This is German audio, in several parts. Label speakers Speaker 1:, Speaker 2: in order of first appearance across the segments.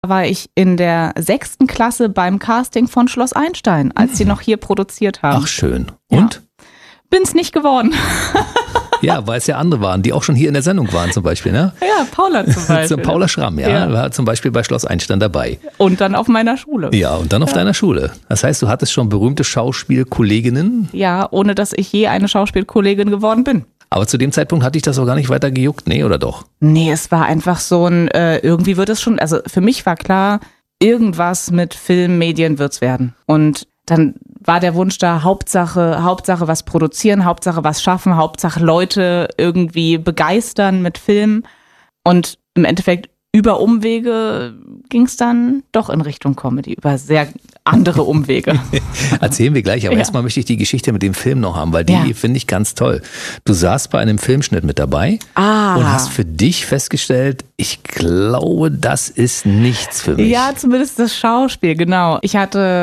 Speaker 1: war ich in der 6. Klasse beim Casting von Schloss Einstein, als sie noch hier produziert haben.
Speaker 2: Ach, schön. Und?
Speaker 1: Ja. Bin's nicht geworden.
Speaker 2: Ja, weil es ja andere waren, die auch schon hier in der Sendung waren zum Beispiel, ne?
Speaker 1: Ja, Paula zum Beispiel.
Speaker 2: Paula Schramm, ja, war zum Beispiel bei Schloss Einstein dabei.
Speaker 1: Und dann auf meiner Schule.
Speaker 2: Ja, und dann auf deiner Schule. Das heißt, du hattest schon berühmte Schauspielkolleginnen?
Speaker 1: Ja, ohne dass ich je eine Schauspielkollegin geworden bin.
Speaker 2: Aber zu dem Zeitpunkt hatte ich das auch gar nicht weiter gejuckt, nee, oder doch?
Speaker 1: Nee, es war einfach so ein, irgendwie wird es schon, also für mich war klar, irgendwas mit Film, Medien wird's werden. Und dann war der Wunsch da, Hauptsache was produzieren, Hauptsache was schaffen, Hauptsache Leute irgendwie begeistern mit Film. Und im Endeffekt über Umwege ging es dann doch in Richtung Comedy, über sehr andere Umwege.
Speaker 2: Erzählen wir gleich, aber erstmal möchte ich die Geschichte mit dem Film noch haben, weil die finde ich ganz toll. Du saßt bei einem Filmschnitt mit dabei und hast für dich festgestellt, ich glaube, das ist nichts für mich.
Speaker 1: Ja, zumindest das Schauspiel, genau. Ich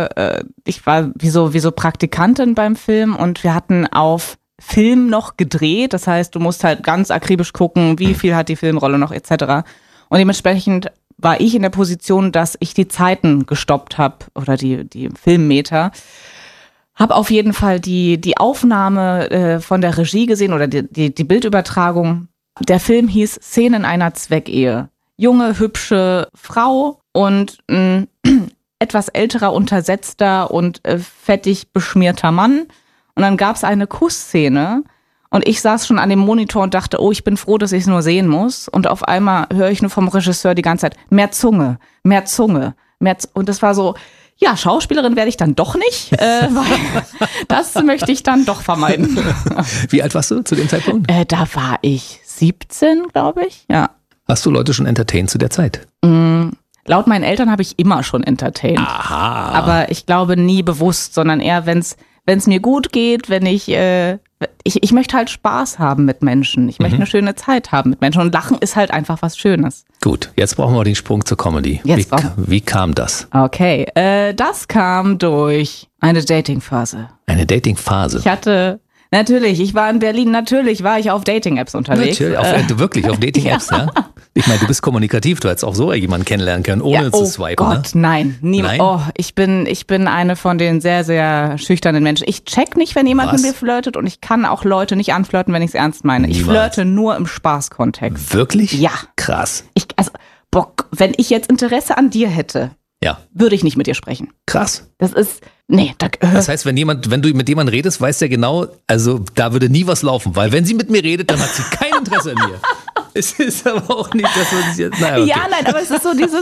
Speaker 1: war wie so Praktikantin beim Film und wir hatten auf Film noch gedreht. Das heißt, du musst halt ganz akribisch gucken, wie viel hat die Filmrolle noch etc. Und dementsprechend war ich in der Position, dass ich die Zeiten gestoppt habe oder die Filmmeter. Habe auf jeden Fall die Aufnahme von der Regie gesehen oder die Bildübertragung. Der Film hieß Szenen einer Zweckehe. Junge, hübsche Frau und ein etwas älterer, untersetzter und fettig beschmierter Mann. Und dann gab es eine Kussszene. Und ich saß schon an dem Monitor und dachte, oh, ich bin froh, dass ich es nur sehen muss. Und auf einmal höre ich nur vom Regisseur die ganze Zeit, mehr Zunge, mehr Zunge. Und das war so, ja, Schauspielerin werde ich dann doch nicht, weil das möchte ich dann doch vermeiden.
Speaker 2: Wie alt warst du zu dem Zeitpunkt?
Speaker 1: Da war ich 17, glaube ich, ja.
Speaker 2: Hast du Leute schon entertained zu der Zeit?
Speaker 1: Laut meinen Eltern habe ich immer schon entertained.
Speaker 2: Aha.
Speaker 1: Aber ich glaube nie bewusst, sondern eher, wenn es mir gut geht, wenn ich möchte halt Spaß haben mit Menschen. Ich möchte eine schöne Zeit haben mit Menschen. Und Lachen ist halt einfach was Schönes.
Speaker 2: Gut, jetzt brauchen wir den Sprung zur Comedy. Wie kam das?
Speaker 1: Okay, das kam durch eine Dating-Phase.
Speaker 2: Eine Dating-Phase?
Speaker 1: Ich war in Berlin, natürlich war ich auf Dating-Apps unterwegs.
Speaker 2: Natürlich, wirklich auf Dating-Apps, ja? Ich meine, du bist kommunikativ, du hättest auch so jemanden kennenlernen können, ohne zu swipen.
Speaker 1: Oh Gott,
Speaker 2: ne?
Speaker 1: nein.
Speaker 2: Nein?
Speaker 1: Oh, ich bin eine von den sehr, sehr schüchternen Menschen. Ich check nicht, wenn jemand mit mir flirtet und ich kann auch Leute nicht anflirten, wenn ich es ernst meine.
Speaker 2: Niemals.
Speaker 1: Ich flirte nur im Spaßkontext.
Speaker 2: Wirklich?
Speaker 1: Ja.
Speaker 2: Krass.
Speaker 1: Wenn ich jetzt Interesse an dir hätte, würde ich nicht mit dir sprechen.
Speaker 2: Krass.
Speaker 1: Das ist,
Speaker 2: Das heißt, wenn du mit jemandem redest, weiß der genau, also da würde nie was laufen, weil wenn sie mit mir redet, dann hat sie kein Interesse an mir. Es ist aber auch nicht, dass man sich jetzt, naja, okay.
Speaker 1: Ja, nein, aber es ist so dieses,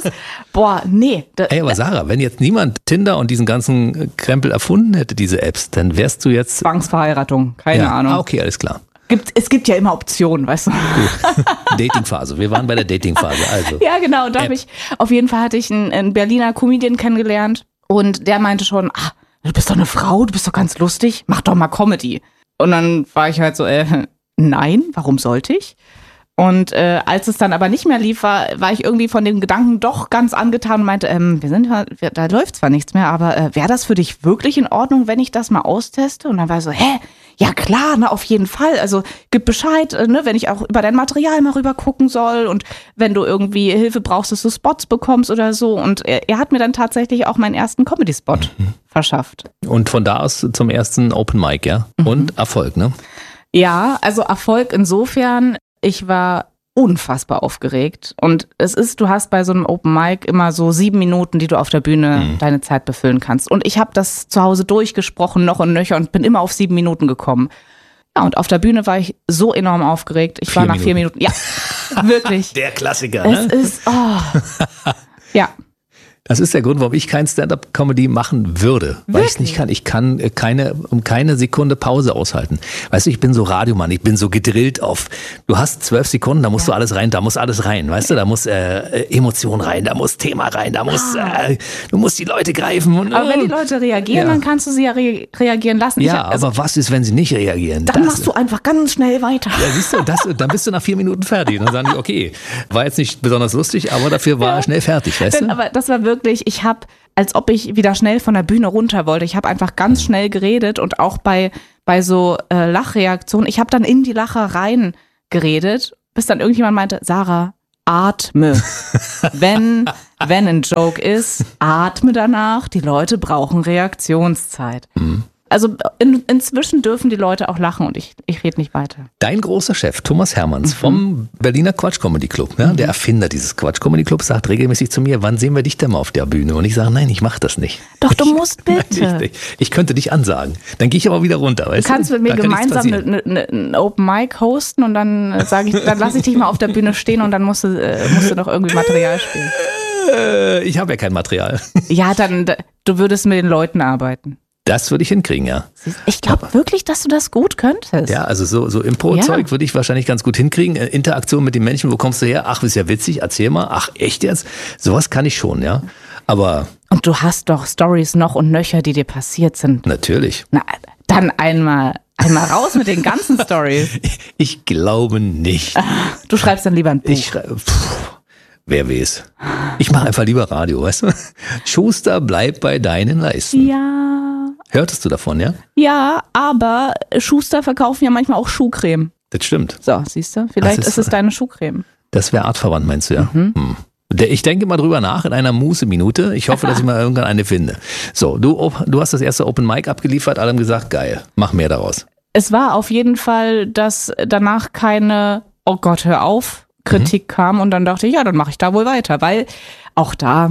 Speaker 2: Ey, aber Sarah, wenn jetzt niemand Tinder und diesen ganzen Krempel erfunden hätte, diese Apps, dann wärst du jetzt...
Speaker 1: Zwangsverheiratung, keine Ahnung.
Speaker 2: Ah, okay, alles klar.
Speaker 1: Es gibt ja immer Optionen, weißt du.
Speaker 2: Datingphase, wir waren bei der Datingphase, also.
Speaker 1: Ja, genau, auf jeden Fall hatte ich einen Berliner Comedian kennengelernt und der meinte schon, du bist doch eine Frau, du bist doch ganz lustig, mach doch mal Comedy. Und dann war ich halt so, nein, warum sollte ich? Und als es dann aber nicht mehr lief, war ich irgendwie von dem Gedanken doch ganz angetan und meinte, da läuft zwar nichts mehr, aber wäre das für dich wirklich in Ordnung, wenn ich das mal austeste? Und dann war ich so, ja klar, auf jeden Fall. Also gib Bescheid, wenn ich auch über dein Material mal rüber gucken soll und wenn du irgendwie Hilfe brauchst, dass du Spots bekommst oder so. Und er hat mir dann tatsächlich auch meinen ersten Comedy-Spot verschafft.
Speaker 2: Und von da aus zum ersten Open Mic, ja? Und Erfolg, ne?
Speaker 1: Ja, also Erfolg insofern, ich war unfassbar aufgeregt und du hast bei so einem Open Mic immer so 7 Minuten, die du auf der Bühne deine Zeit befüllen kannst. Und ich habe das zu Hause durchgesprochen, noch und nöcher und bin immer auf 7 Minuten gekommen. Ja, und auf der Bühne war ich so enorm aufgeregt. Ich war nach 4 Minuten. Ja, wirklich.
Speaker 2: Der Klassiker, ne?
Speaker 1: Es ist, ja.
Speaker 2: Das ist der Grund, warum ich kein Stand-up-Comedy machen würde. Weil ich es nicht kann. Ich kann keine Sekunde Pause aushalten. Weißt du, ich bin so Radiomann, ich bin so gedrillt auf, du hast 12 Sekunden, da musst du alles rein, da muss alles rein. Weißt du, da muss Emotion rein, da muss Thema rein, du musst die Leute greifen.
Speaker 1: Aber wenn die Leute reagieren, dann kannst du sie ja reagieren lassen.
Speaker 2: Ja, aber was ist, wenn sie nicht reagieren?
Speaker 1: Dann machst du einfach ganz schnell weiter.
Speaker 2: Ja, siehst du, dann bist du nach 4 Minuten fertig. Dann sagen die, okay, war jetzt nicht besonders lustig, aber dafür war er schnell fertig, weißt du?
Speaker 1: Aber das war wirklich, ich habe, als ob ich wieder schnell von der Bühne runter wollte, ich habe einfach ganz schnell geredet und auch bei so Lachreaktionen, ich habe dann in die Lacher rein geredet, bis dann irgendjemand meinte, Sarah, atme. Wenn ein Joke ist, atme danach. Die Leute brauchen Reaktionszeit. Also inzwischen dürfen die Leute auch lachen und ich rede nicht weiter.
Speaker 2: Dein großer Chef, Thomas Hermanns vom Berliner Quatsch Comedy Club, ne? Der Erfinder dieses Quatsch Comedy Clubs, sagt regelmäßig zu mir, wann sehen wir dich denn mal auf der Bühne? Und ich sage, nein, ich mache das nicht.
Speaker 1: Doch, du musst bitte.
Speaker 2: Ich könnte dich ansagen. Dann gehe ich aber wieder runter. Weißt
Speaker 1: du kannst mit mir gemeinsam ein Open Mic hosten und dann sage ich, dann lasse ich dich mal auf der Bühne stehen und dann musst du noch irgendwie Material spielen.
Speaker 2: Ich habe ja kein Material.
Speaker 1: Ja, dann du würdest mit den Leuten arbeiten.
Speaker 2: Das würde ich hinkriegen, ja.
Speaker 1: Ich glaube wirklich, dass du das gut könntest.
Speaker 2: Ja, also so Impro-Zeug würde ich wahrscheinlich ganz gut hinkriegen. Interaktion mit den Menschen, wo kommst du her? Ach, ist ja witzig, erzähl mal. Ach, echt jetzt? Sowas kann ich schon, ja. Aber...
Speaker 1: Und du hast doch Storys noch und nöcher, die dir passiert sind.
Speaker 2: Natürlich.
Speaker 1: Na, dann einmal raus mit den ganzen Storys.
Speaker 2: Ich glaube nicht.
Speaker 1: Du schreibst dann lieber ein Buch.
Speaker 2: Wer weiß. Ich mache einfach lieber Radio, weißt du? Schuster, bleib bei deinen Leisten.
Speaker 1: Ja.
Speaker 2: Hörtest du davon, ja?
Speaker 1: Ja, aber Schuster verkaufen ja manchmal auch Schuhcreme.
Speaker 2: Das stimmt.
Speaker 1: So, siehst du? Vielleicht ist es deine Schuhcreme.
Speaker 2: Das wäre artverwandt, meinst du, ja? Ich denke mal drüber nach in einer Muße-Minute. Ich hoffe, dass ich mal irgendwann eine finde. So, du hast das erste Open Mic abgeliefert, alle haben gesagt, geil, mach mehr daraus.
Speaker 1: Es war auf jeden Fall, dass danach keine, oh Gott, hör auf, Kritik kam und dann dachte ich, ja, dann mache ich da wohl weiter, weil auch da,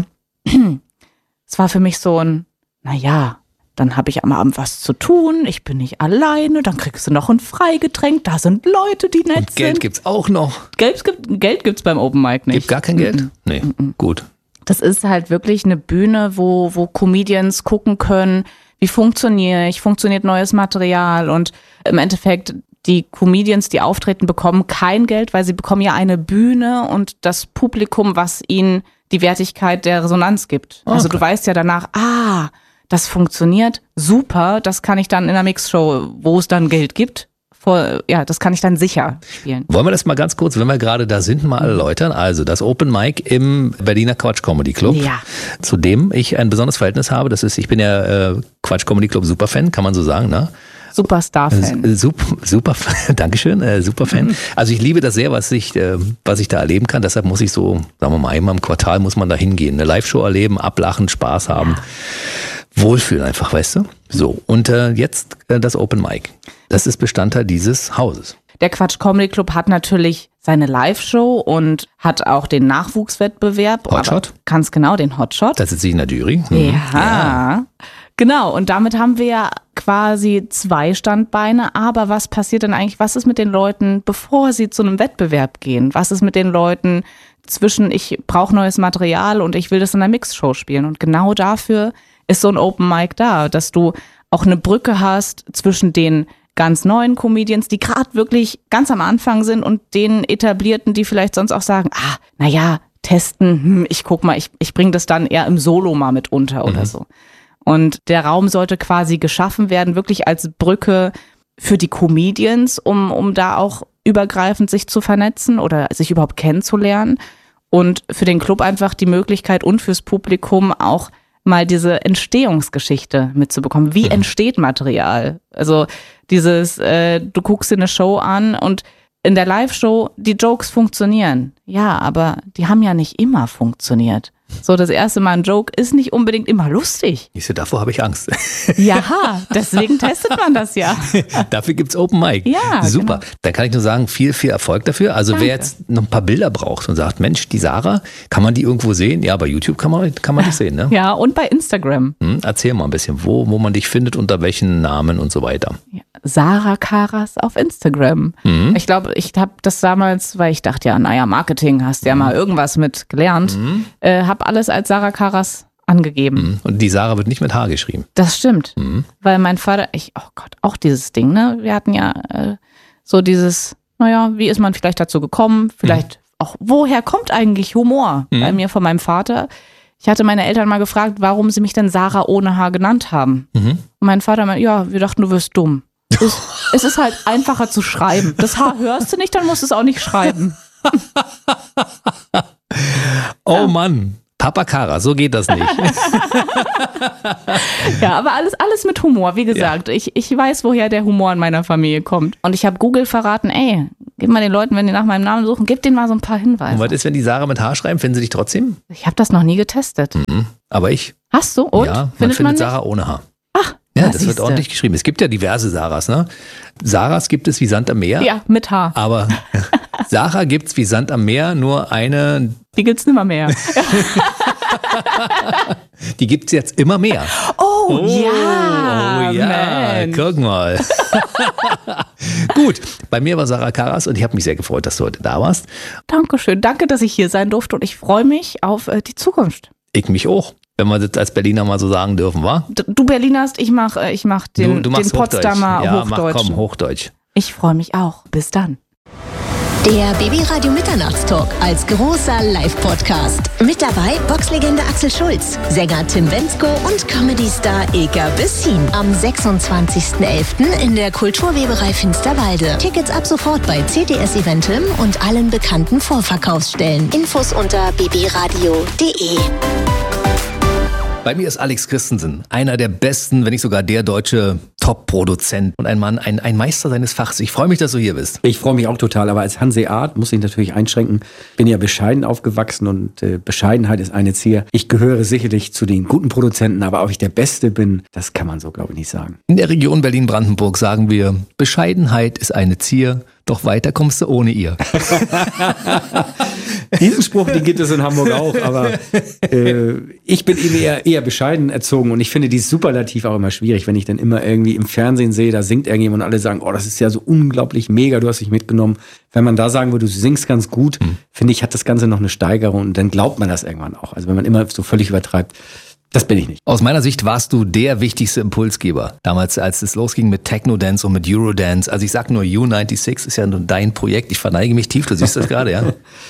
Speaker 1: es war für mich so ein, naja, dann habe ich am Abend was zu tun, ich bin nicht alleine, dann kriegst du noch ein Freigetränk, da sind Leute, die nett sind.
Speaker 2: Geld gibt's auch noch.
Speaker 1: Geld gibt's beim Open Mic nicht.
Speaker 2: Gibt gar kein Geld? Nee, gut.
Speaker 1: Das ist halt wirklich eine Bühne, wo Comedians gucken können, wie funktioniert neues Material und im Endeffekt die Comedians, die auftreten, bekommen kein Geld, weil sie bekommen ja eine Bühne und das Publikum, was ihnen die Wertigkeit der Resonanz gibt. Okay. Also du weißt ja danach, das funktioniert, super, das kann ich dann in der Mixshow, wo es dann Geld gibt, das kann ich dann sicher spielen.
Speaker 2: Wollen wir das mal ganz kurz, wenn wir gerade da sind, mal erläutern? Also das Open Mic im Berliner Quatsch Comedy Club, zu dem ich ein besonderes Verhältnis habe. Ich bin ja Quatsch Comedy Club Superfan, kann man so sagen, ne?
Speaker 1: Superstar-Fan.
Speaker 2: Super, Dankeschön, Superfan. Also ich liebe das sehr, was ich da erleben kann. Deshalb muss ich so, sagen wir mal, einmal im Quartal muss man da hingehen. Eine Live-Show erleben, ablachen, Spaß haben. Wohlfühlen einfach, weißt du? So, und jetzt das Open Mic. Das ist Bestandteil dieses Hauses.
Speaker 1: Der Quatsch Comedy Club hat natürlich seine Live-Show und hat auch den Nachwuchswettbewerb.
Speaker 2: Hotshot?
Speaker 1: Ganz genau, den Hotshot.
Speaker 2: Da sitze ich in der Jury.
Speaker 1: Ja, genau. Und damit haben wir ja quasi 2 Standbeine. Aber was passiert denn eigentlich? Was ist mit den Leuten, bevor sie zu einem Wettbewerb gehen? Was ist mit den Leuten zwischen, ich brauche neues Material und ich will das in der Mixshow spielen? Und genau dafür ist so ein Open Mic da, dass du auch eine Brücke hast zwischen den ganz neuen Comedians, die gerade wirklich ganz am Anfang sind und den Etablierten, die vielleicht sonst auch sagen, testen, ich guck mal, ich bringe das dann eher im Solo mal mit unter oder so. Und der Raum sollte quasi geschaffen werden, wirklich als Brücke für die Comedians, um da auch übergreifend sich zu vernetzen oder sich überhaupt kennenzulernen und für den Club einfach die Möglichkeit und fürs Publikum auch mal diese Entstehungsgeschichte mitzubekommen. Wie entsteht Material? Also dieses, du guckst dir eine Show an und in der Live-Show, die Jokes funktionieren. Ja, aber die haben ja nicht immer funktioniert. So, das erste Mal ein Joke ist nicht unbedingt immer lustig.
Speaker 2: Davor habe ich Angst.
Speaker 1: Ja, deswegen testet man das ja.
Speaker 2: Dafür gibt's Open Mic.
Speaker 1: Ja,
Speaker 2: super.
Speaker 1: Genau.
Speaker 2: Dann kann ich nur sagen, viel, viel Erfolg dafür. Also Danke. Wer jetzt noch ein paar Bilder braucht und sagt, Mensch, die Sarah, kann man die irgendwo sehen? Ja, bei YouTube kann man dich sehen, ne?
Speaker 1: Ja, und bei Instagram.
Speaker 2: Erzähl mal ein bisschen, wo man dich findet, unter welchen Namen und so weiter.
Speaker 1: Ja, Sarah Karas auf Instagram. Ich glaube, ich habe das damals, weil ich dachte, ja, naja, Marketing, hast ja mal irgendwas mit gelernt, habe alles als Sarah Karas angegeben.
Speaker 2: Und die Sarah wird nicht mit H geschrieben.
Speaker 1: Das stimmt, weil mein Vater, auch dieses Ding, ne? Wir hatten ja so dieses, naja, wie ist man vielleicht dazu gekommen? Vielleicht auch, woher kommt eigentlich Humor? Bei mir von meinem Vater. Ich hatte meine Eltern mal gefragt, warum sie mich denn Sarah ohne H genannt haben. Und mein Vater meinte, ja, wir dachten, du wirst dumm. Es ist halt einfacher zu schreiben. Das H hörst du nicht, dann musst du es auch nicht schreiben.
Speaker 2: Oh Mann. Papa Kara, so geht das nicht.
Speaker 1: Ja, aber alles mit Humor. Wie gesagt, ich weiß, woher der Humor in meiner Familie kommt. Und ich habe Google verraten, Gib mal den Leuten, wenn die nach meinem Namen suchen, gib denen mal so ein paar Hinweise.
Speaker 2: Und was ist, wenn die Sarah mit H schreiben? Finden sie dich trotzdem?
Speaker 1: Ich habe das noch nie getestet.
Speaker 2: Aber ich.
Speaker 1: Hast du? Und?
Speaker 2: Ja, man
Speaker 1: findet
Speaker 2: findet
Speaker 1: nicht?
Speaker 2: Sarah ohne H.
Speaker 1: Ach,
Speaker 2: Ja, das wird ordentlich geschrieben. Es gibt ja diverse Sarahs, ne? Sarahs gibt es wie Sand am Meer.
Speaker 1: Ja, mit H.
Speaker 2: Aber Sarah gibt's wie Sand am Meer, nur eine.
Speaker 1: Die gibt's nimmer mehr.
Speaker 2: Die gibt's jetzt immer mehr.
Speaker 1: Oh ja, Mensch.
Speaker 2: Guck mal. Gut, bei mir war Sarah Karas und ich habe mich sehr gefreut, dass du heute da warst.
Speaker 1: Dankeschön, danke, dass ich hier sein durfte und ich freue mich auf die Zukunft.
Speaker 2: Ich mich auch, wenn wir das als Berliner mal so sagen dürfen, wa?
Speaker 1: Du Berlinerst, ich mach den Potsdamer
Speaker 2: ja,
Speaker 1: Hochdeutsch.
Speaker 2: Komm, Hochdeutsch.
Speaker 1: Ich freue mich auch. Bis dann.
Speaker 3: Der BB-Radio Mitternachtstalk als großer Live-Podcast. Mit dabei Boxlegende Axel Schulz, Sänger Tim Bendzko und Comedy-Star Ilka Bessin. Am 26.11. in der Kulturweberei Finsterwalde. Tickets ab sofort bei CTS Eventim und allen bekannten Vorverkaufsstellen. Infos unter bbradio.de.
Speaker 2: Bei mir ist Alex Christensen, einer der besten, wenn nicht sogar der deutsche Top-Produzent und ein Mann, ein Meister seines Fachs. Ich freue mich, dass du hier bist.
Speaker 4: Ich freue mich auch total, aber als Hanseat muss ich natürlich einschränken. Bin ja bescheiden aufgewachsen und Bescheidenheit ist eine Zier. Ich gehöre sicherlich zu den guten Produzenten, aber ob ich der Beste bin, das kann man so, glaube ich, nicht sagen.
Speaker 2: In der Region Berlin-Brandenburg sagen wir, Bescheidenheit ist eine Zier, doch weiter kommst du ohne ihr.
Speaker 4: Diesen Spruch, den gibt es in Hamburg auch, aber ich bin eben eher bescheiden erzogen und ich finde dieses Superlativ auch immer schwierig, wenn ich dann immer irgendwie im Fernsehen sehe, da singt irgendjemand und alle sagen, oh, das ist ja so unglaublich mega, du hast dich mitgenommen. Wenn man da sagen würde, du singst ganz gut, finde ich, hat das Ganze noch eine Steigerung und dann glaubt man das irgendwann auch. Also wenn man immer so völlig übertreibt, das bin ich nicht.
Speaker 2: Aus meiner Sicht warst du der wichtigste Impulsgeber. Damals, als es losging mit Techno-Dance und mit Eurodance. Also ich sag nur, U96 ist ja nur dein Projekt. Ich verneige mich tief, du siehst das gerade, ja?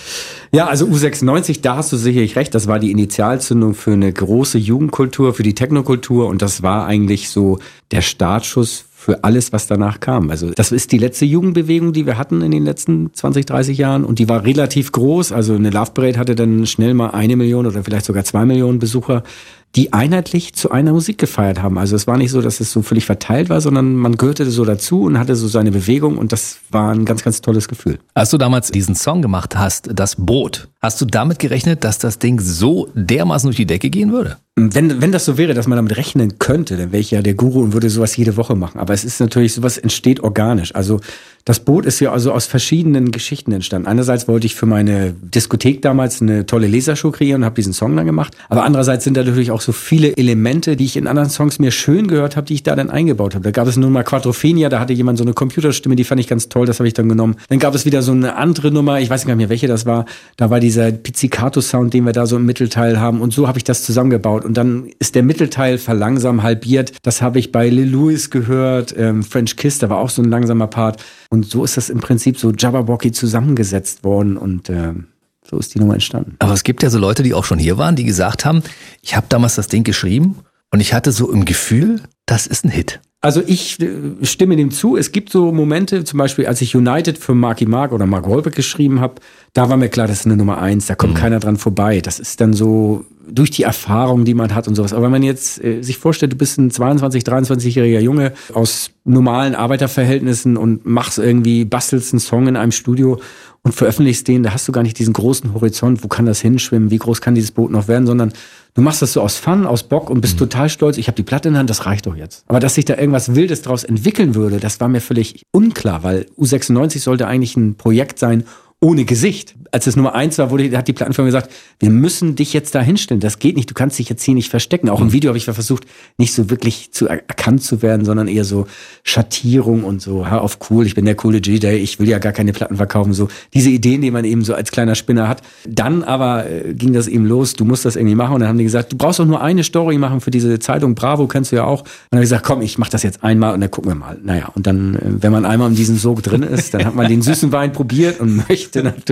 Speaker 4: Ja, also U96, da hast du sicherlich recht. Das war die Initialzündung für eine große Jugendkultur, für die Technokultur. Und das war eigentlich so der Startschuss für alles, was danach kam. Also das ist die letzte Jugendbewegung, die wir hatten in den letzten 20, 30 Jahren. Und die war relativ groß. Also eine Love Parade hatte dann schnell mal 1 Million oder vielleicht sogar 2 Millionen Besucher, die einheitlich zu einer Musik gefeiert haben. Also es war nicht so, dass es so völlig verteilt war, sondern man gehörte so dazu und hatte so seine Bewegung und das war ein ganz, ganz tolles Gefühl.
Speaker 2: Als du damals diesen Song gemacht hast, Das Boot, hast du damit gerechnet, dass das Ding so dermaßen durch die Decke gehen würde?
Speaker 4: Wenn das so wäre, dass man damit rechnen könnte, dann wäre ich ja der Guru und würde sowas jede Woche machen. Aber es ist natürlich, sowas entsteht organisch. Also das Boot ist ja also aus verschiedenen Geschichten entstanden. Einerseits wollte ich für meine Diskothek damals eine tolle Lasershow kreieren und habe diesen Song dann gemacht. Aber andererseits sind da natürlich auch so viele Elemente, die ich in anderen Songs mir schön gehört habe, die ich da dann eingebaut habe. Da gab es nun mal Quadrophenia, da hatte jemand so eine Computerstimme, die fand ich ganz toll, das habe ich dann genommen. Dann gab es wieder so eine andere Nummer, ich weiß gar nicht mehr, welche das war. Da war dieser Pizzicato-Sound, den wir da so im Mittelteil haben und so habe ich das zusammengebaut. Und dann ist der Mittelteil verlangsamt, halbiert. Das habe ich bei Lil Louis gehört, French Kiss, da war auch so ein langsamer Part. Und so ist das im Prinzip so Jabberwocky zusammengesetzt worden und so ist die Nummer entstanden.
Speaker 2: Aber es gibt ja so Leute, die auch schon hier waren, die gesagt haben, ich habe damals das Ding geschrieben und ich hatte so im Gefühl, das ist ein Hit.
Speaker 4: Also ich stimme dem zu. Es gibt so Momente, zum Beispiel als ich United für Marky Mark oder Mark Wahlberg geschrieben habe, da war mir klar, das ist eine Nummer 1, da kommt keiner dran vorbei. Das ist dann so durch die Erfahrung, die man hat und sowas. Aber wenn man jetzt sich vorstellt, du bist ein 22-, 23-jähriger Junge aus normalen Arbeiterverhältnissen und bastelst einen Song in einem Studio und veröffentlichst den, da hast du gar nicht diesen großen Horizont, wo kann das hinschwimmen, wie groß kann dieses Boot noch werden, sondern du machst das so aus Fun, aus Bock und bist total stolz, ich habe die Platte in der Hand, das reicht doch jetzt. Aber dass sich da irgendwas Wildes draus entwickeln würde, das war mir völlig unklar, weil U96 sollte eigentlich ein Projekt sein, ohne Gesicht. Als es Nummer 1 war, hat die Plattenfirma gesagt, wir müssen dich jetzt da hinstellen. Das geht nicht, du kannst dich jetzt hier nicht verstecken. Auch im Video habe ich versucht, nicht so wirklich erkannt zu werden, sondern eher so Schattierung und so, hör auf cool, ich bin der coole DJ, ich will ja gar keine Platten verkaufen. So diese Ideen, die man eben so als kleiner Spinner hat. Dann aber ging das eben los, du musst das irgendwie machen. Und dann haben die gesagt, du brauchst doch nur eine Story machen für diese Zeitung, Bravo, kennst du ja auch. Und dann habe ich gesagt, komm, ich mach das jetzt einmal und dann gucken wir mal. Naja, und dann, wenn man einmal in diesem Sog drin ist, dann hat man den süßen Wein probiert und möchte natürlich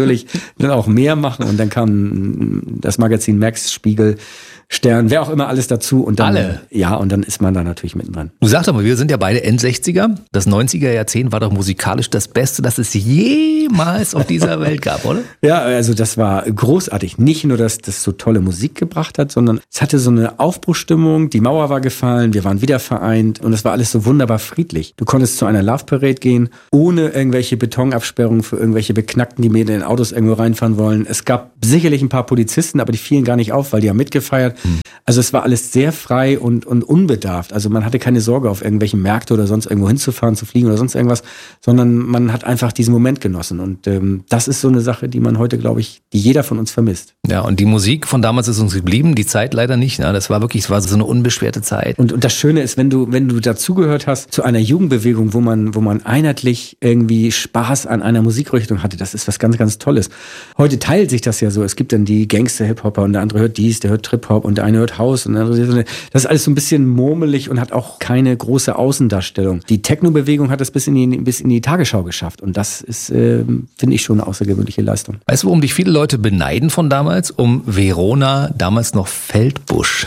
Speaker 4: dann auch mehr machen und dann kam das Magazin Max, Spiegel, Stern, wer auch immer alles dazu und dann,
Speaker 2: Alle?
Speaker 4: Ja, und dann ist man da natürlich mittendrin.
Speaker 2: Du sagst aber, wir sind ja beide End-60er. Das 90er-Jahrzehnt war doch musikalisch das Beste, das es jemals auf dieser Welt gab, oder?
Speaker 4: Ja, also das war großartig. Nicht nur, dass das so tolle Musik gebracht hat, sondern es hatte so eine Aufbruchstimmung, die Mauer war gefallen, wir waren wieder vereint und es war alles so wunderbar friedlich. Du konntest zu einer Love Parade gehen, ohne irgendwelche Betonabsperrungen für irgendwelche Beknackten, die mir in den Autos irgendwo reinfahren wollen. Es gab sicherlich ein paar Polizisten, aber die fielen gar nicht auf, weil die haben mitgefeiert. Also es war alles sehr frei und unbedarft. Also man hatte keine Sorge, auf irgendwelche Märkte oder sonst irgendwo hinzufahren, zu fliegen oder sonst irgendwas, sondern man hat einfach diesen Moment genossen. Und das ist so eine Sache, die man heute, glaube ich, die jeder von uns vermisst.
Speaker 2: Ja, und die Musik von damals ist uns geblieben, die Zeit leider nicht. Ne? Das war wirklich, es war so eine unbeschwerte Zeit.
Speaker 4: Und das Schöne ist, wenn du dazugehört hast zu einer Jugendbewegung, wo man einheitlich irgendwie Spaß an einer Musikrichtung hatte, das ist was ganz, ganz Tolles. Heute teilt sich das ja so. Es gibt dann die Gangster-Hip-Hopper und der andere hört dies, der hört Trip-Hop und der eine hört House und der andere, das ist alles so ein bisschen murmelig und hat auch keine große Außendarstellung. Die Techno-Bewegung hat das bis in die Tagesschau geschafft und das ist, finde ich, schon eine außergewöhnliche Leistung.
Speaker 2: Weißt du, warum dich viele Leute beneiden von damals? Um Verona, damals noch Feldbusch.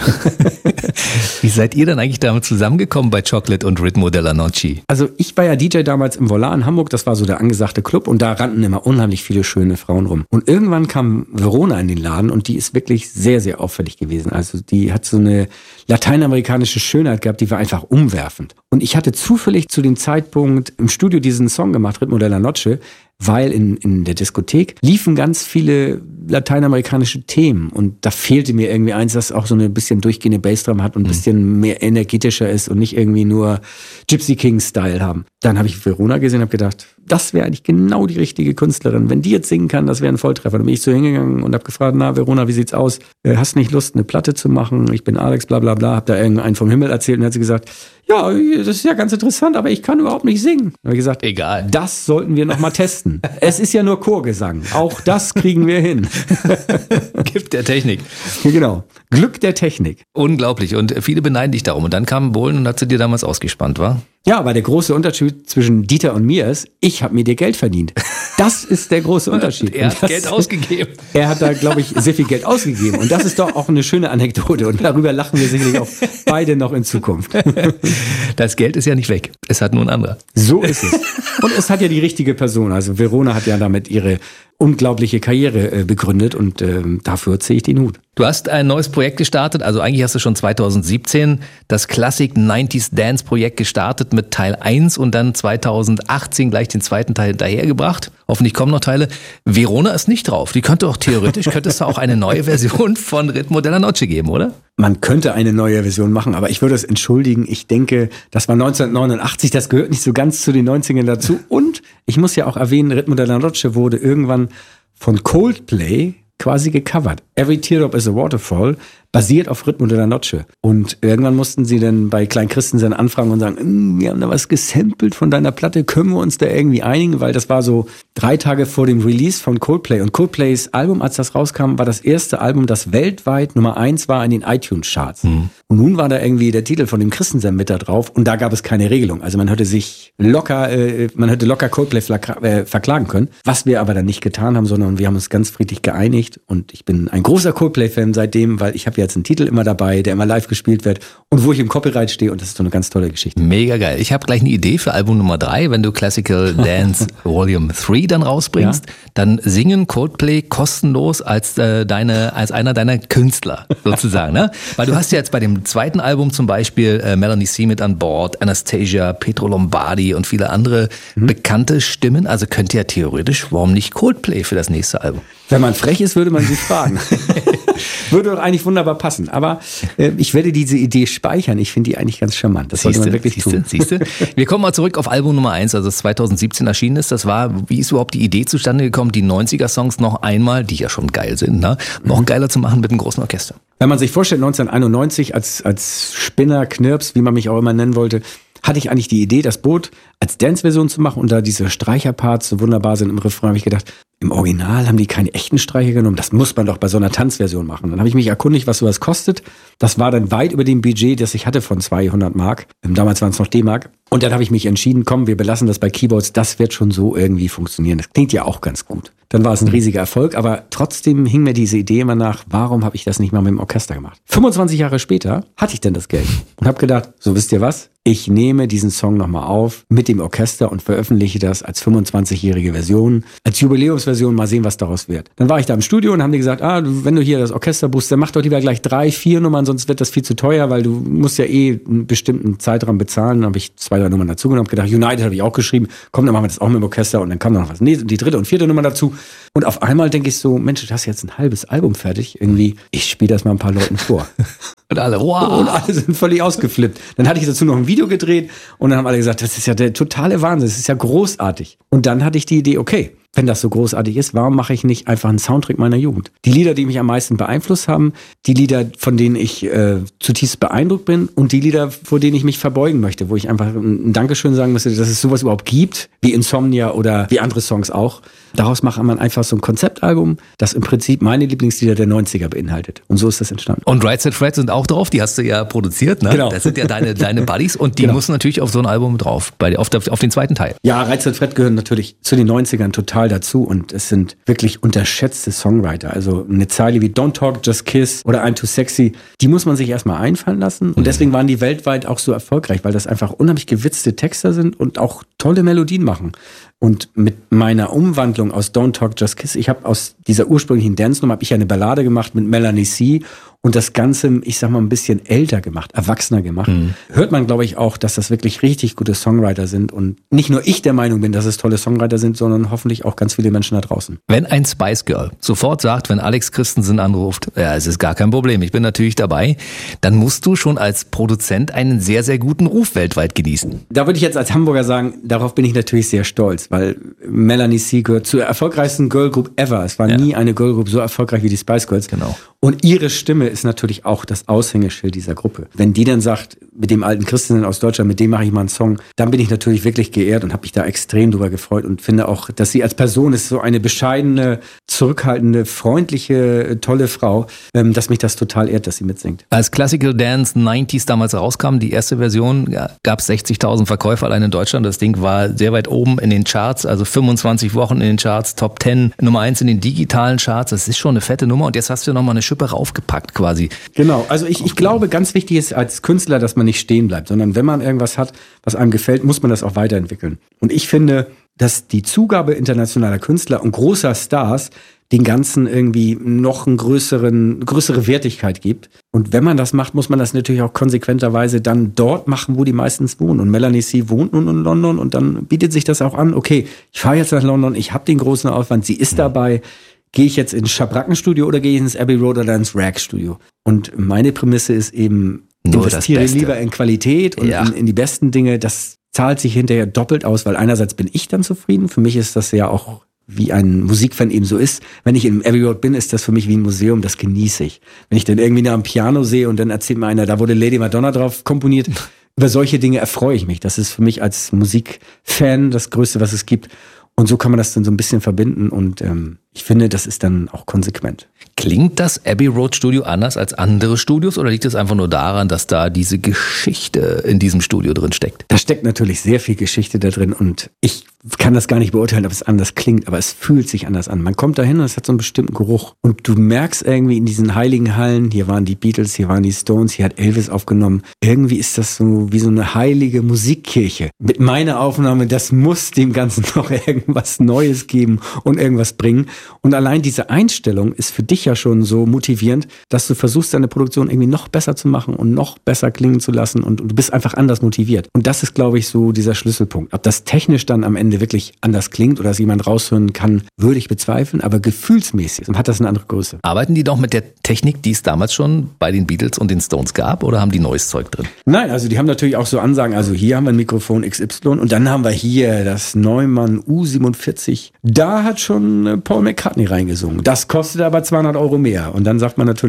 Speaker 2: Wie seid ihr denn eigentlich damals zusammengekommen bei Chocolate und Ritmo della Noche?
Speaker 4: Also ich war ja DJ damals im Volar in Hamburg, das war so der angesagte Club und da rannten immer unheimlich viele schöne Frauen rum. Und irgendwann kam Verona in den Laden und die ist wirklich sehr, sehr auffällig gewesen. Also die hat so eine lateinamerikanische Schönheit gehabt, die war einfach umwerfend. Und ich hatte zufällig zu dem Zeitpunkt im Studio diesen Song gemacht, Ritmo della Noche, weil in der Diskothek liefen ganz viele lateinamerikanische Themen und da fehlte mir irgendwie eins, das auch so eine bisschen durchgehende Bassdrum hat und ein bisschen mehr energetischer ist und nicht irgendwie nur Gypsy King-Style haben. Dann habe ich Verona gesehen und habe gedacht, das wäre eigentlich genau die richtige Künstlerin. Wenn die jetzt singen kann, das wäre ein Volltreffer. Dann bin ich so hingegangen und habe gefragt, na Verona, wie sieht's aus? Hast nicht Lust, eine Platte zu machen? Ich bin Alex, bla bla bla. Hab da irgendeinen vom Himmel erzählt und hat sie gesagt, ja, das ist ja ganz interessant, aber ich kann überhaupt nicht singen. Da habe ich gesagt,
Speaker 2: egal.
Speaker 4: Das sollten wir noch mal testen. Es ist ja nur Chorgesang. Auch das kriegen wir hin.
Speaker 2: Gift der Technik.
Speaker 4: Genau. Glück der Technik.
Speaker 2: Unglaublich. Und viele beneiden dich darum. Und dann kam Bohlen und hat sie dir damals ausgespannt, wa?
Speaker 4: Ja, aber der große Unterschied zwischen Dieter und mir ist, ich habe mir dir Geld verdient. Das ist der große Unterschied.
Speaker 2: Er hat Geld ausgegeben.
Speaker 4: Er hat da, glaube ich, sehr viel Geld ausgegeben. Und das ist doch auch eine schöne Anekdote. Und darüber lachen wir sicherlich auch beide noch in Zukunft.
Speaker 2: Das Geld ist ja nicht weg. Es hat nur ein anderer.
Speaker 4: So ist es. Und es hat ja die richtige Person. Also Verona hat ja damit ihre unglaubliche Karriere begründet und dafür ziehe ich den Hut.
Speaker 2: Du hast ein neues Projekt gestartet, also eigentlich hast du schon 2017 das Classic 90s Dance Projekt gestartet mit Teil 1 und dann 2018 gleich den zweiten Teil hinterhergebracht. Hoffentlich kommen noch Teile. Verona ist nicht drauf. Die könnte auch theoretisch, könntest du auch eine neue Version von Ritmo della Noche geben, oder?
Speaker 4: Man könnte eine neue Version machen, aber ich würde es entschuldigen. Ich denke, das war 1989, das gehört nicht so ganz zu den 90ern dazu. Und ich muss ja auch erwähnen, Ritmo della Noche wurde irgendwann von Coldplay quasi gecovert. Every Teardrop is a Waterfall basiert auf Ritmo della Noche. Und irgendwann mussten sie dann bei Klein Christensen anfragen und sagen, wir haben da was gesampelt von deiner Platte, können wir uns da irgendwie einigen? Weil das war so 3 Tage vor dem Release von Coldplay. Und Coldplays Album, als das rauskam, war das erste Album, das weltweit Nummer 1 war in den iTunes-Charts. Und nun war da irgendwie der Titel von dem Christensen mit da drauf und da gab es keine Regelung. Also man hätte locker Coldplay verklagen können. Was wir aber dann nicht getan haben, sondern wir haben uns ganz friedlich geeinigt. Und ich bin ein großer Coldplay-Fan seitdem, weil ich habe ja jetzt einen Titel immer dabei, der immer live gespielt wird und wo ich im Copyright stehe und das ist so eine ganz tolle Geschichte.
Speaker 2: Mega geil. Ich habe gleich eine Idee für Album Nummer 3, wenn du Classical Dance Volume 3 dann rausbringst, dann singen Coldplay kostenlos als einer deiner Künstler sozusagen, ne? Weil du hast ja jetzt bei dem zweiten Album zum Beispiel Melanie C. mit an Bord, Anastasia, Pietro Lombardi und viele andere bekannte Stimmen, also könnte ja theoretisch, warum nicht Coldplay für das nächste Album?
Speaker 4: Wenn man frech ist, würde man sie fragen. Würde doch eigentlich wunderbar passen. Aber ich werde diese Idee speichern. Ich finde die eigentlich ganz charmant. Das sollte man wirklich tun.
Speaker 2: Siehste. Wir kommen mal zurück auf Album Nummer 1, also das 2017 erschienen ist. Wie ist überhaupt die Idee zustande gekommen, die 90er-Songs noch einmal, die ja schon geil sind, ne, noch geiler zu machen mit einem großen Orchester?
Speaker 4: Wenn man sich vorstellt, 1991 als Spinner, Knirps, wie man mich auch immer nennen wollte, hatte ich eigentlich die Idee, das Boot als Dance-Version zu machen und da diese Streicherparts so wunderbar sind im Refrain, habe ich gedacht, im Original haben die keine echten Streicher genommen. Das muss man doch bei so einer Tanzversion machen. Dann habe ich mich erkundigt, was sowas kostet. Das war dann weit über dem Budget, das ich hatte von 200 Mark. Damals waren es noch D-Mark. Und dann habe ich mich entschieden, komm, wir belassen das bei Keyboards. Das wird schon so irgendwie funktionieren. Das klingt ja auch ganz gut. Dann war es ein riesiger Erfolg. Aber trotzdem hing mir diese Idee immer nach, warum habe ich das nicht mal mit dem Orchester gemacht? 25 Jahre später hatte ich dann das Geld und habe gedacht, so wisst ihr was? Ich nehme diesen Song nochmal auf mit dem Orchester und veröffentliche das als 25-jährige Version, als Jubiläumsversion, mal sehen, was daraus wird. Dann war ich da im Studio und haben die gesagt, wenn du hier das Orchester buchst, dann mach doch lieber gleich 3, 4 Nummern, sonst wird das viel zu teuer, weil du musst ja einen bestimmten Zeitraum bezahlen. Dann habe ich 2, 3 Nummern dazugenommen, gedacht, United habe ich auch geschrieben, komm, dann machen wir das auch mit dem Orchester und dann kam noch was. Nee, die 3. und 4. Nummer dazu. Und auf einmal denke ich so, Mensch, du hast jetzt ein halbes Album fertig, irgendwie, ich spiele das mal ein paar Leuten vor.
Speaker 2: Und alle, wow.
Speaker 4: Und alle sind völlig ausgeflippt. Dann hatte ich dazu noch ein Video gedreht und dann haben alle gesagt, das ist ja der totale Wahnsinn, das ist ja großartig. Und dann hatte ich die Idee, okay, wenn das so großartig ist, warum mache ich nicht einfach einen Soundtrack meiner Jugend? Die Lieder, die mich am meisten beeinflusst haben, die Lieder, von denen ich zutiefst beeindruckt bin und die Lieder, vor denen ich mich verbeugen möchte, wo ich einfach ein Dankeschön sagen müsste, dass es sowas überhaupt gibt, wie Insomnia oder wie andere Songs auch. Daraus macht man einfach so ein Konzeptalbum, das im Prinzip meine Lieblingslieder der 90er beinhaltet. Und so ist das entstanden.
Speaker 2: Und Right Said Fred sind auch drauf, die hast du ja produziert, ne?
Speaker 4: Genau.
Speaker 2: Das sind ja deine Buddies und die müssen natürlich auf so ein Album drauf, auf den zweiten Teil.
Speaker 4: Ja, Right Said Fred gehören natürlich zu den 90ern total dazu und es sind wirklich unterschätzte Songwriter. Also eine Zeile wie Don't Talk, Just Kiss oder I'm Too Sexy, die muss man sich erstmal einfallen lassen und deswegen waren die weltweit auch so erfolgreich, weil das einfach unheimlich gewitzte Texter sind und auch tolle Melodien machen. Und mit meiner Umwandlung aus Don't Talk, Just Kiss, ich habe aus dieser ursprünglichen Dance-Nummer, habe ich eine Ballade gemacht mit Melanie C. und das Ganze, ich sag mal, ein bisschen älter gemacht, erwachsener gemacht. Hört man, glaube ich, auch, dass das wirklich richtig gute Songwriter sind und nicht nur ich der Meinung bin, dass es tolle Songwriter sind, sondern hoffentlich auch ganz viele Menschen da draußen.
Speaker 2: Wenn ein Spice Girl sofort sagt, wenn Alex Christensen anruft, ja, es ist gar kein Problem, ich bin natürlich dabei, dann musst du schon als Produzent einen sehr, sehr guten Ruf weltweit genießen.
Speaker 4: Da würde ich jetzt als Hamburger sagen, darauf bin ich natürlich sehr stolz, weil Melanie C. gehört zur erfolgreichsten Girlgroup ever. Es war nie eine Girlgroup so erfolgreich wie die Spice Girls.
Speaker 2: Genau.
Speaker 4: Und ihre Stimme ist natürlich auch das Aushängeschild dieser Gruppe. Wenn die dann sagt, mit dem alten Christensen aus Deutschland, mit dem mache ich mal einen Song, dann bin ich natürlich wirklich geehrt und habe mich da extrem drüber gefreut und finde auch, dass sie als Person ist so eine bescheidene, zurückhaltende, freundliche, tolle Frau, dass mich das total ehrt, dass sie mitsingt.
Speaker 2: Als Classical Dance 90s damals rauskam, die erste Version, gab es 60.000 Verkäufer allein in Deutschland. Das Ding war sehr weit oben in den Charts, also 25 Wochen in den Charts, Top 10, Nummer 1 in den digitalen Charts. Das ist schon eine fette Nummer und jetzt hast du nochmal eine Schippe raufgepackt quasi.
Speaker 4: Genau, also ich glaube, ganz wichtig ist als Künstler, dass man nicht stehen bleibt, sondern wenn man irgendwas hat, was einem gefällt, muss man das auch weiterentwickeln. Und ich finde, dass die Zugabe internationaler Künstler und großer Stars den Ganzen irgendwie noch eine größere Wertigkeit gibt. Und wenn man das macht, muss man das natürlich auch konsequenterweise dann dort machen, wo die meistens wohnen. Und Melanie C. wohnt nun in London und dann bietet sich das auch an, okay, ich fahre jetzt nach London, ich habe den großen Aufwand, sie ist dabei. Gehe ich jetzt ins Schabrackenstudio oder gehe ich ins Abbey Road oder ins Rack-Studio? Und meine Prämisse ist eben, investiere lieber in Qualität und in die besten Dinge. Das zahlt sich hinterher doppelt aus, weil einerseits bin ich dann zufrieden. Für mich ist das ja auch, wie ein Musikfan eben so ist. Wenn ich im Abbey Road bin, ist das für mich wie ein Museum, das genieße ich. Wenn ich dann irgendwie nach einem Piano sehe und dann erzählt mir einer, da wurde Lady Madonna drauf komponiert, über solche Dinge erfreue ich mich. Das ist für mich als Musikfan das Größte, was es gibt. Und so kann man das dann so ein bisschen verbinden und ich finde, das ist dann auch konsequent.
Speaker 2: Klingt das Abbey Road Studio anders als andere Studios oder liegt es einfach nur daran, dass da diese Geschichte in diesem Studio drin steckt?
Speaker 4: Da steckt natürlich sehr viel Geschichte da drin und ich kann das gar nicht beurteilen, ob es anders klingt, aber es fühlt sich anders an. Man kommt da hin und es hat so einen bestimmten Geruch und du merkst irgendwie in diesen heiligen Hallen, hier waren die Beatles, hier waren die Stones, hier hat Elvis aufgenommen. Irgendwie ist das so wie so eine heilige Musikkirche. Mit meiner Aufnahme, das muss dem Ganzen noch irgendwas Neues geben und irgendwas bringen. Und allein diese Einstellung ist für dich ja schon so motivierend, dass du versuchst, deine Produktion irgendwie noch besser zu machen und noch besser klingen zu lassen und du bist einfach anders motiviert. Und das ist, glaube ich, so dieser Schlüsselpunkt. Ob das technisch dann am Ende wirklich anders klingt oder dass jemand raushören kann, würde ich bezweifeln, aber gefühlsmäßig hat das eine andere Größe.
Speaker 2: Arbeiten die doch mit der Technik, die es damals schon bei den Beatles und den Stones gab, oder haben die neues Zeug drin?
Speaker 4: Nein, also die haben natürlich auch so Ansagen, also hier haben wir ein Mikrofon XY und dann haben wir hier das Neumann U47. Da hat schon Paul McCartney reingesungen. Das kostet aber 200 € mehr. Und dann sagt man natürlich,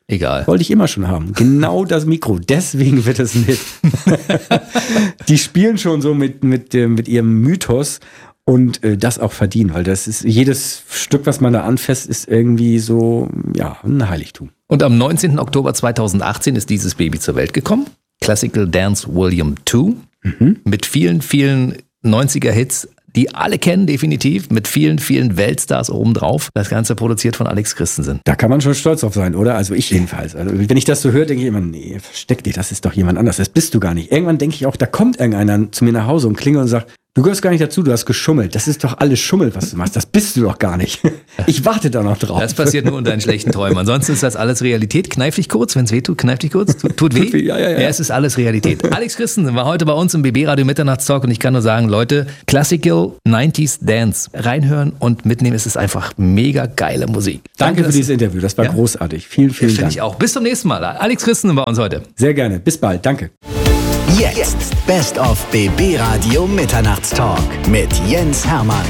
Speaker 2: Egal.
Speaker 4: Wollte ich immer schon haben. Genau das Mikro. Deswegen wird es nicht. Die spielen schon so mit ihrem Mythos und das auch verdienen, weil das ist jedes Stück, was man da anfasst, ist irgendwie so, ja, ein Heiligtum.
Speaker 2: Und am 19. Oktober 2018 ist dieses Baby zur Welt gekommen. Classical Dance Volume 2. Mit vielen, vielen 90er-Hits, die alle kennen, definitiv, mit vielen, vielen Weltstars obendrauf. Das Ganze produziert von Alex Christensen.
Speaker 4: Da kann man schon stolz drauf sein, oder? Also ich jedenfalls. Also wenn ich das so höre, denke ich immer, nee, versteck dich, das ist doch jemand anders, das bist du gar nicht. Irgendwann denke ich auch, da kommt irgendeiner zu mir nach Hause und klingelt und sagt, du gehörst gar nicht dazu, du hast geschummelt. Das ist doch alles Schummel, was du machst. Das bist du doch gar nicht. Ich warte da noch drauf.
Speaker 2: Das passiert nur in deinen schlechten Träumen. Ansonsten ist das alles Realität. Kneif dich kurz, wenn es weh tut, kneif dich kurz. Tut weh?
Speaker 4: Ja.
Speaker 2: Es ist alles Realität. Alex Christensen war heute bei uns im BB Radio Mitternachtstalk und ich kann nur sagen, Leute, Classical 90s Dance. Reinhören und mitnehmen. Es ist einfach mega geile Musik.
Speaker 4: Danke für dieses Interview, das war großartig. Vielen Dank.
Speaker 2: Finde ich auch. Bis zum nächsten Mal. Alex Christensen bei uns heute.
Speaker 4: Sehr gerne. Bis bald. Danke.
Speaker 5: Jetzt Best of BB Radio Mitternachtstalk mit Jens Hermann.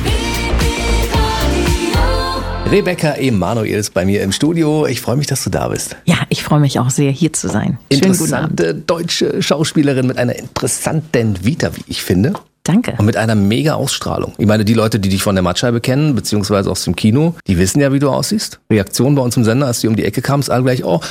Speaker 2: Rebecca Emanuel ist bei mir im Studio. Ich freue mich, dass du da bist.
Speaker 6: Ja, ich freue mich auch sehr, hier zu sein. Schönen guten Abend.
Speaker 2: Interessante deutsche Schauspielerin mit einer interessanten Vita, wie ich finde.
Speaker 6: Danke.
Speaker 2: Und mit einer mega Ausstrahlung. Ich meine, die Leute, die dich von der Mattscheibe kennen, beziehungsweise aus dem Kino, die wissen ja, wie du aussiehst. Reaktion bei uns im Sender, als du um die Ecke kamst, alle gleich, oh,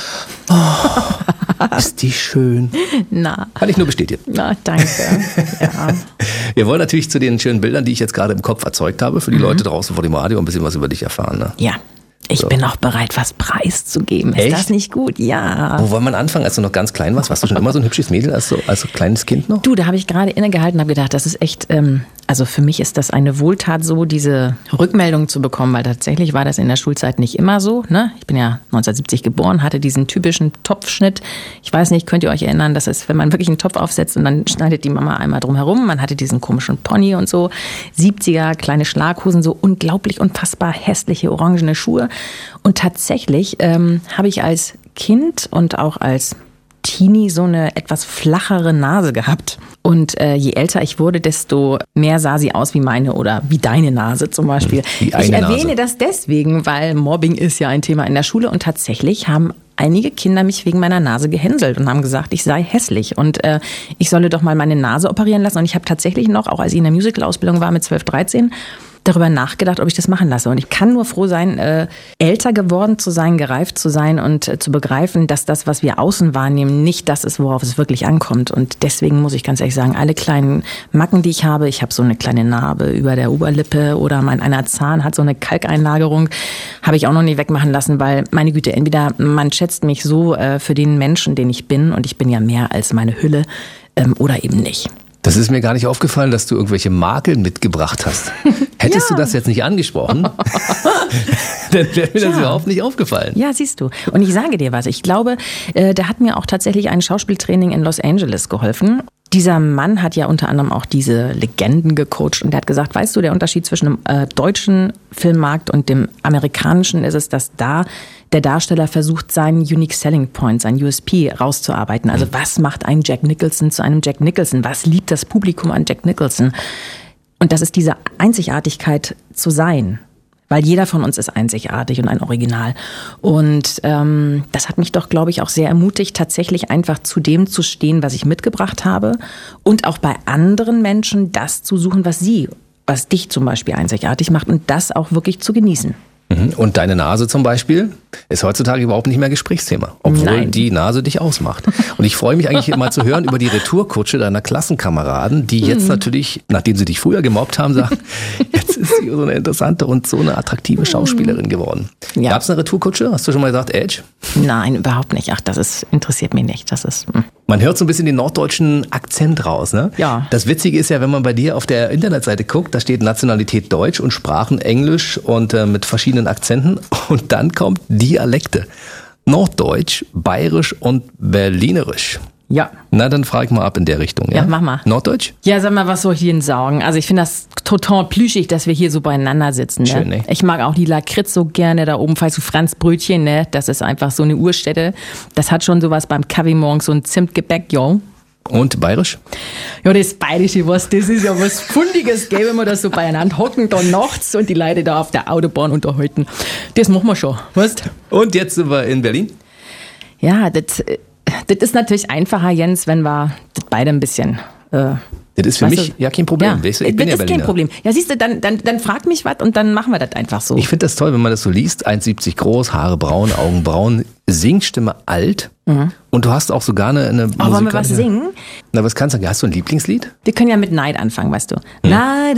Speaker 2: ist die schön.
Speaker 6: Na.
Speaker 2: Kann ich nur bestätigen.
Speaker 6: Na, danke. Ja.
Speaker 2: Wir wollen natürlich zu den schönen Bildern, die ich jetzt gerade im Kopf erzeugt habe, für die Leute draußen vor dem Radio ein bisschen was über dich erfahren. Ne?
Speaker 6: Ja. Ich bin auch bereit, was preiszugeben. Ist
Speaker 2: Echt?
Speaker 6: das nicht gut? Ja.
Speaker 2: Wo wollen wir anfangen, als du noch ganz klein warst? Warst du schon immer so ein hübsches Mädel, als so kleines Kind noch?
Speaker 6: Du, da habe ich gerade innegehalten und habe gedacht, das ist echt, also für mich ist das eine Wohltat, so diese Rückmeldung zu bekommen, weil tatsächlich war das in der Schulzeit nicht immer so. Ne? Ich bin ja 1970 geboren, hatte diesen typischen Topfschnitt. Ich weiß nicht, könnt ihr euch erinnern, das ist, wenn man wirklich einen Topf aufsetzt und dann schneidet die Mama einmal drum herum. Man hatte diesen komischen Pony und so. 70er, kleine Schlaghosen, so unglaublich unfassbar hässliche orangene Schuhe. Und tatsächlich habe ich als Kind und auch als Teenie so eine etwas flachere Nase gehabt. Und je älter ich wurde, desto mehr sah sie aus wie meine oder wie deine Nase zum Beispiel. Ich erwähne das deswegen, weil Mobbing ist ja ein Thema in der Schule. Und tatsächlich haben einige Kinder mich wegen meiner Nase gehänselt und haben gesagt, ich sei hässlich und ich solle doch mal meine Nase operieren lassen. Und ich habe tatsächlich noch, auch als ich in der Musical-Ausbildung war mit 12, 13, darüber nachgedacht, ob ich das machen lasse. Und ich kann nur froh sein, älter geworden zu sein, gereift zu sein und zu begreifen, dass das, was wir außen wahrnehmen, nicht das ist, worauf es wirklich ankommt. Und deswegen muss ich ganz ehrlich sagen, alle kleinen Macken, die ich habe so eine kleine Narbe über der Oberlippe oder mein einer Zahn hat so eine Kalkeinlagerung, habe ich auch noch nie wegmachen lassen, weil, meine Güte, entweder man schätzt mich so für den Menschen, den ich bin, und ich bin ja mehr als meine Hülle, oder eben nicht.
Speaker 2: Das ist mir gar nicht aufgefallen, dass du irgendwelche Makel mitgebracht hast. Hättest du das jetzt nicht angesprochen, dann wäre mir das überhaupt nicht aufgefallen.
Speaker 6: Ja, siehst du. Und ich sage dir was, ich glaube, da hat mir auch tatsächlich ein Schauspieltraining in Los Angeles geholfen. Dieser Mann hat ja unter anderem auch diese Legenden gecoacht und der hat gesagt, weißt du, der Unterschied zwischen dem deutschen Filmmarkt und dem amerikanischen ist es, dass da der Darsteller versucht, seinen Unique Selling Point, sein USP rauszuarbeiten. Also was macht einen Jack Nicholson zu einem Jack Nicholson? Was liebt das Publikum an Jack Nicholson? Und das ist diese Einzigartigkeit zu sein. Weil jeder von uns ist einzigartig und ein Original. Und das hat mich doch, glaube ich, auch sehr ermutigt, tatsächlich einfach zu dem zu stehen, was ich mitgebracht habe. Und auch bei anderen Menschen das zu suchen, was dich zum Beispiel einzigartig macht und das auch wirklich zu genießen.
Speaker 2: Und deine Nase zum Beispiel ist heutzutage überhaupt nicht mehr Gesprächsthema, obwohl die Nase dich ausmacht. Und ich freue mich eigentlich immer zu hören über die Retourkutsche deiner Klassenkameraden, die jetzt natürlich, nachdem sie dich früher gemobbt haben, sagen, jetzt ist sie so eine interessante und so eine attraktive Schauspielerin geworden.
Speaker 6: Ja.
Speaker 2: Gab es eine Retourkutsche? Hast du schon mal gesagt, Edge?
Speaker 6: Nein, überhaupt nicht. Ach, interessiert mich nicht. Das ist...
Speaker 2: Man hört so ein bisschen den norddeutschen Akzent raus, ne?
Speaker 6: Ja.
Speaker 2: Das Witzige ist ja, wenn man bei dir auf der Internetseite guckt, da steht Nationalität Deutsch und Sprachen Englisch und mit verschiedenen Akzenten und dann kommt Dialekte. Norddeutsch, Bayerisch und Berlinerisch.
Speaker 6: Ja.
Speaker 2: Na, dann frage ich mal ab in der Richtung. Ja,
Speaker 6: mach mal.
Speaker 2: Norddeutsch?
Speaker 6: Ja, sag mal, was soll ich denn sagen? Also ich finde das total plüschig, dass wir hier so beieinander sitzen. Ne?
Speaker 2: Schön, ne?
Speaker 6: Ich mag auch die Lakritz so gerne da oben, falls du Franzbrötchen, ne? Das ist einfach so eine Urstätte. Das hat schon sowas beim Kaffee morgens, so ein Zimtgebäck, jo.
Speaker 2: Und Bayerisch?
Speaker 6: Ja, das Bayerische, das ist ja was Fundiges, gell, wenn wir da so beieinander hocken, da nachts und die Leute da auf der Autobahn unterhalten. Das machen wir schon, weißt?
Speaker 2: Und jetzt sind wir in Berlin?
Speaker 6: Ja, das ist natürlich einfacher, Jens, wenn wir das beide ein bisschen...
Speaker 2: Das ist für mich ja kein Problem.
Speaker 6: Ja,
Speaker 2: weißt du, ich bin
Speaker 6: das
Speaker 2: ja
Speaker 6: ist kein Problem. Ja, siehst du, dann frag mich was und dann machen wir das einfach so.
Speaker 2: Ich finde das toll, wenn man das so liest. 1,70 groß, Haare braun, Augen braun, Singstimme alt. Und du hast auch sogar eine
Speaker 6: wollen wir was singen?
Speaker 2: Na, was kannst du? Hast du ein Lieblingslied?
Speaker 6: Wir können ja mit Neid anfangen, weißt du. Neid